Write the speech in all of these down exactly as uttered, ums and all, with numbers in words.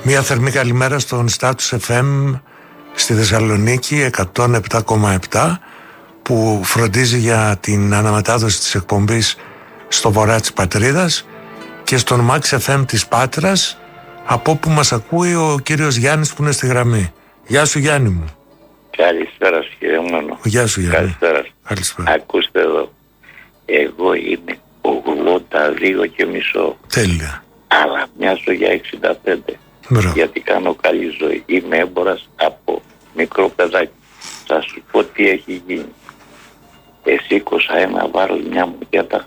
Μια θερμή καλημέρα στον Status εφ εμ στη Θεσσαλονίκη εκατόν επτά κόμμα επτά που φροντίζει για την αναμετάδοση της εκπομπής στο βορρά της πατρίδας, και στον Max εφ εμ της Πάτρας, από όπου μας ακούει ο κύριος Γιάννης που είναι στη γραμμή. Γεια σου Γιάννη μου. Καλησπέρα κύριε Μάνο. Γεια σου Γιάννη. Καλησπέρα. Καλησπέρα. Ακούστε εδώ, εγώ είμαι ογδόντα δύο και μισό. Τέλεια. Αλλά μοιάζω για εξήντα πέντε. Μπράβο. Γιατί κάνω καλή ζωή. Είμαι έμπορας από μικρό παιδάκι. Θα σου πω τι έχει γίνει. Εσήκωσα ένα βάρος, μια μουκέτα,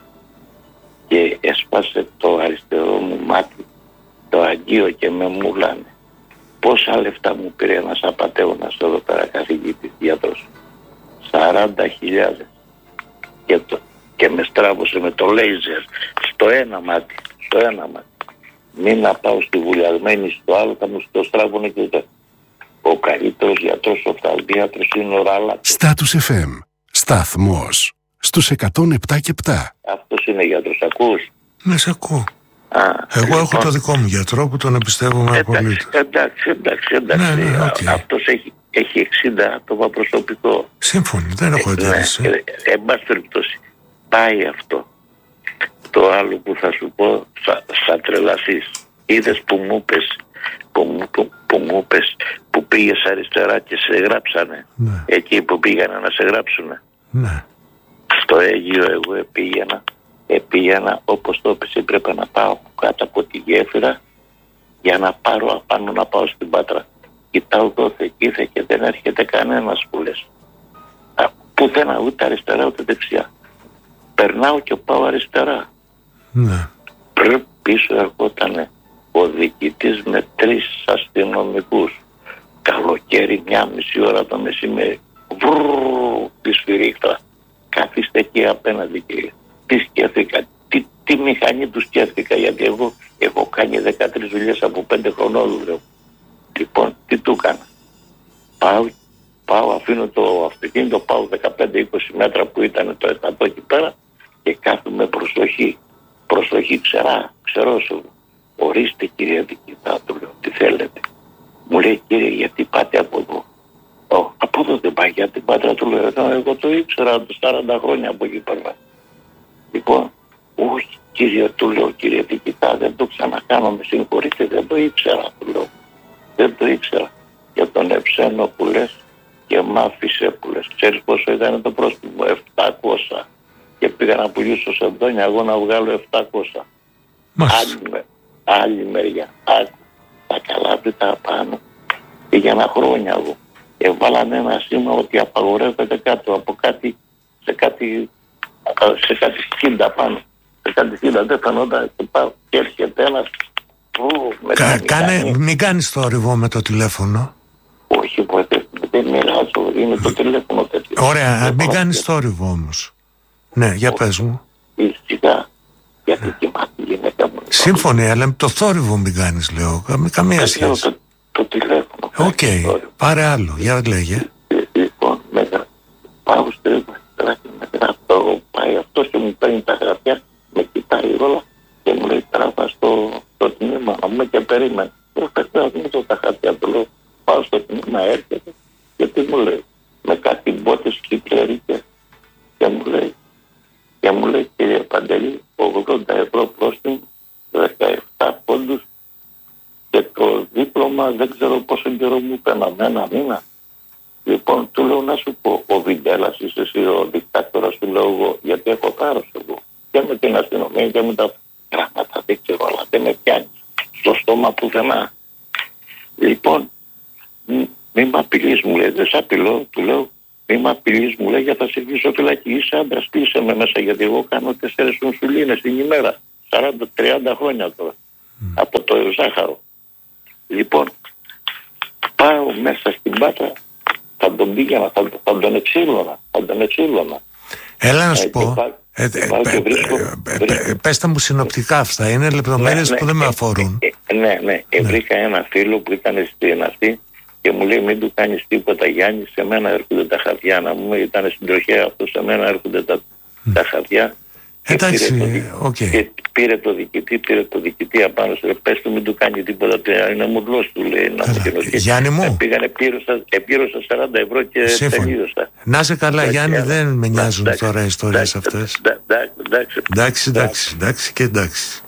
και έσπασε το αριστερό μου μάτι, το αγγείο, και με μουλάνε. Πόσα λεφτά μου πήρε ένας απατέωνας εδώ πέρα, καθηγητής γιατρός? σαράντα χιλιάδες. Και, το, και με στράβωσε με το λέιζερ στο ένα μάτι, στο ένα μάτι. Μην να πάω στη βουλιαγμένη στο άλλο, θα μου το στράβουνε και το... Ο καλύτερος γιατρός, ο φθαλμίατρος είναι ο Ράλα. Status εφ εμ, σταθμός στους εκατόν επτά και επτά. Αυτός είναι γιατρός, ακούς? Ναι, σε ακούω. Α, Εγώ λοιπόν, έχω το δικό μου γιατρό που τον εμπιστεύομαι απολύτως. Εντάξει, εντάξει, εντάξει. Ναι, ναι, okay. Αυτός έχει, έχει εξήντα άτομα προσωπικό. Σύμφωνοι, δεν έχω εντύπωση. Ναι, εν πάση περιπτώσει, πάει αυτό. Το άλλο που θα σου πω, θα, θα τρελαθείς. Είδες που μου πες, που, που, που, που μου πες, που πήγες αριστερά και σε γράψανε. Ναι. Εκεί που πήγανε να σε γράψουνε. Ναι. Στο Αίγυο εγώ πήγαινα, πήγαινα όπως το έπαιζε, πρέπει να πάω κάτω από τη γέφυρα για να πάρω απάνω να πάω στην Πάτρα. Κοιτάω δόθε ήρθε και δεν έρχεται κανένας που λες. Πουθενά, ούτε αριστερά ούτε δεξιά. Περνάω και πάω αριστερά. Ναι. Πριν πίσω ερχόταν ο διοικητής με τρεις αστυνομικούς. Καλοκαίρι, μια μισή ώρα το μεσημέρι. Βρρρρ, τη σφυρίχτρα. Καθίστε εκεί απέναντι, κύριε. Τι σκέφτηκα, τι, τι μηχανή του σκέφτηκα, γιατί εγώ έχω κάνει δεκατρείς δουλειές από πέντε χρονών, λέω. Λοιπόν, τι του έκανα? Πάω, πάω, αφήνω το αυτοκίνητο, πάω δεκαπέντε είκοσι μέτρα που ήταν το εκατό εκεί πέρα και κάθομαι προσοχή. Προσοχή, ξερά, ξερό σου. Ορίστε κύριε διοικητά, του λέω, τι θέλετε? Μου λέει, κύριε, γιατί πάτε από εδώ? Oh, από εδώ δεν πάει, για την Πάτρα, του λέω. No, εγώ το ήξερα το σαράντα χρόνια από εκεί πέρα. Λοιπόν, όχι κύριε, του λέω, κύριε διοικητά, δεν το ξανακάνω, με συγχωρείτε, δεν το ήξερα, του λέω. Δεν το ήξερα. Και τον εψένω που λες και μ' άφησε που λες. Ξέρεις πόσο ήταν το πρόστιμο? επτακόσια. Και πήγα να πουλήσω σε Σεντόνια, εγώ να βγάλω επτακόσια. Άλλη, άλλη μεριά. Άκου, τα καλάπιτα απάνω. Πήγαινα χρόνια εγώ. Έβαλαν ένα σήμα ότι απαγορεύεται κάτω από κάτι, σε κάτι, σε κάτι σκίντα πάνω. Σε κάτι σκίντα δεν φαινόταν και πάω και έρχεται ένας. Κα, κάνε, μην κάνεις θόρυβο με το τηλέφωνο. Όχι, ποτέ, δεν μοιράζω, είναι το τηλέφωνο τέτοιο. Ωραία, μην κάνεις θόρυβο όμως. Ναι, για όχι, πες μου. Σιγά, γιατί κοιμάται η γυναίκα μου. Σύμφωνοι, αλλά με το θόρυβο μην κάνεις, λέω, με καμία δεν σχέση. Το, το τηλέφωνο. Οκ, okay, πάρε άλλο, για λέγε. Λοιπόν, μετά πάω στο έδρα και με γράφω, πάει αυτός και μου παίρνει τα γραφιά, με κοιτάει όλα και μου λέει τράβα στο, στο τμήμα μου και περίμενε. Εγώ θα κρατήσω τα χαρτιά του, λέω, πάω στο τμήμα, έρχεται και τι μου λέει, με κάτι μπότες κυκλερικές και μου λέει, και μου λέει, κύριε Παντελή, ογδόντα ευρώ πρόστιμο, δεκαεπτά πόντους και το δίπλωμα δεν ξέρω πόσο καιρό μου πέναμε, ένα μήνα. Λοιπόν, του λέω να σου πω, ο Βιντέλας είσαι εσύ ο δικτάκτορας, του λέω εγώ, γιατί έχω θάρρος εγώ. Και με την αστυνομία και με τα γράμματα δεν ξέρω, αλλά δεν με πιάνει στο στόμα πουθενά. Λοιπόν, μη μ' απειλείς, μου λέει, δεν σ' απειλώ, του λέω, μη μ' απειλείς, μου λέει, γιατί θα σε κλείσω φυλακή, είσαι άντρας, κλείσε με μέσα, γιατί εγώ κάνω τέσσερις ινσουλίνες την ημέρα, σαράντα τριάντα χρόνια τώρα, mm. από το ζάχαρο. Λοιπόν, πάω μέσα στην Πάτρα, θα τον πήγαινα, θα, θα τον εξήλωνα, θα τον εξήλωνα. Έλα να σου πω, πέστε μου συνοπτικά αυτά, είναι λεπτομέρειες που δεν με αφορούν. Ναι, ναι, βρήκα ένα φίλο που ήταν στην αυτή και μου λέει μην του κάνεις τίποτα Γιάννη, σε μένα έρχονται τα χαρτιά, να μου ήταν στην τροχέα αυτό, σε μένα έρχονται τα, τα χαρτιά. Εντάξει, οκ. Okay. Και πήρε το διοικητή, πήρε το διοικητή απάνω σου. Πες του, μην του κάνει τίποτα. Είναι μουρλός του, λέει. Να Γιάννη μου. Πήγανε, πλήρωσα σαράντα ευρώ και τελείωσα. Να σε καλά, εντάξει, Γιάννη, δεν με νοιάζουν εντάξει, τώρα οι ιστορίες αυτές. Εντάξει, εντάξει, εντάξει, εντάξει, εντάξει και εντάξει.